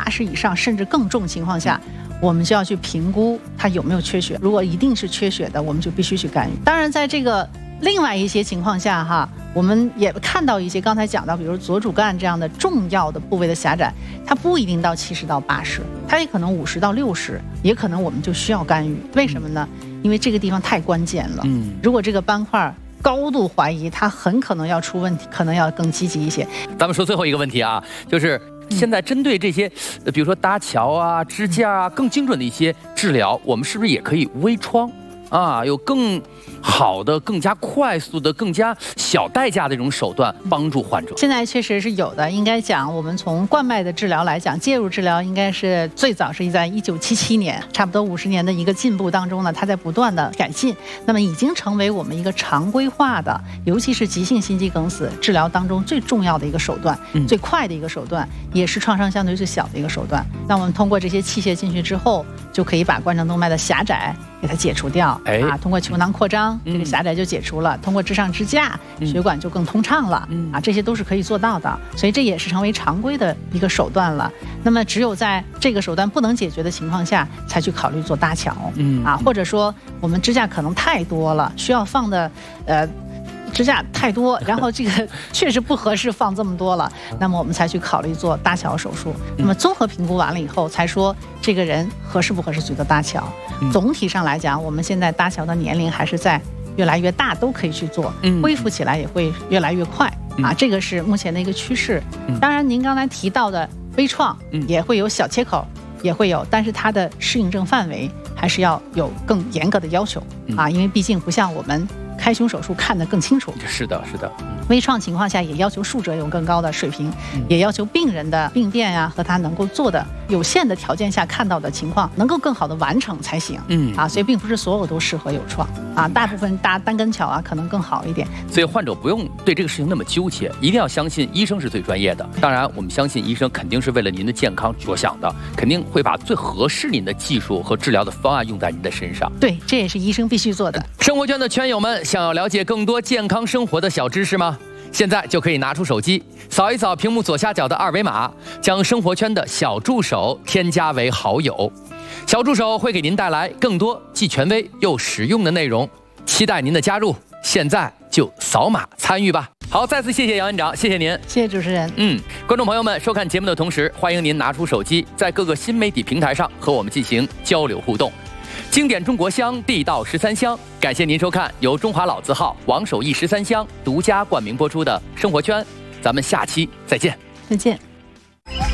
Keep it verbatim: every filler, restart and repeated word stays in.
十以上甚至更重情况下，我们就要去评估它有没有缺血。如果一定是缺血的，我们就必须去干预。当然在这个另外一些情况下哈，我们也看到一些刚才讲到，比如左主干这样的重要的部位的狭窄，它不一定到七十到八十，它也可能五十到六十，也可能我们就需要干预。为什么呢？因为这个地方太关键了。嗯，如果这个斑块高度怀疑，它很可能要出问题，可能要更积极一些。 咱们说最后一个问题啊，就是现在针对这些，比如说搭桥啊、支架啊，更精准的一些治疗，我们是不是也可以微创啊？有更好的、更加快速的、更加小代价的这种手段帮助患者？ 现在确实是有的。应该讲，我们从冠脉的治疗来讲，介入治疗应该是最早是在一九七七年，差不多五十年的一个进步当中呢，它在不断的改进，那么已经成为我们一个常规化的，尤其是急性心肌梗死治疗当中最重要的一个手段，嗯、最快的一个手段，也是创伤相对最小的一个手段。那我们通过这些器械进去之后，就可以把冠状动脉的狭窄给它解除掉，哎、啊，通过球囊扩张，这个狭窄就解除了；通过支上支架，血管就更通畅了，嗯、啊，这些都是可以做到的。所以这也是成为常规的一个手段了。那么只有在这个手段不能解决的情况下，才去考虑做搭桥，嗯啊，或者说我们支架可能太多了，需要放的，呃。支架太多，然后这个确实不合适放这么多了，那么我们才去考虑做搭桥手术。那么综合评估完了以后，才说这个人合适不合适去做搭桥。总体上来讲，我们现在搭桥的年龄还是在越来越大，都可以去做，恢复起来也会越来越快啊，这个是目前的一个趋势。当然，您刚才提到的微创也会有小切口，也会有，但是它的适应症范围还是要有更严格的要求啊，因为毕竟不像我们开胸手术看得更清楚。 是的，是的。 微创情况下也要求术者有更高的水平，嗯、也要求病人的病变呀、啊、和他能够做的有限的条件下看到的情况能够更好的完成才行。嗯啊，所以并不是所有都适合有创啊，大部分搭单根桥啊可能更好一点。 所以患者不用对这个事情那么纠结，一定要相信医生是最专业的。当然，我们相信医生肯定是为了您的健康着想的，肯定会把最合适您的技术和治疗的方案用在您的身上。 对，这也是医生必须做的。 生活圈的圈友们，想要了解更多健康生活的小知识吗？现在就可以拿出手机，扫一扫屏幕左下角的二维码，将生活圈的小助手添加为好友。小助手会给您带来更多既权威又实用的内容，期待您的加入。现在就扫码参与吧。好，再次谢谢杨院长，谢谢您， 谢谢主持人。 嗯，观众朋友们，收看节目的同时，欢迎您拿出手机，在各个新媒体平台上和我们进行交流互动。经典中国香，地道十三香，感谢您收看由中华老字号王守义十三香独家冠名播出的生活圈，咱们下期再见。 再见。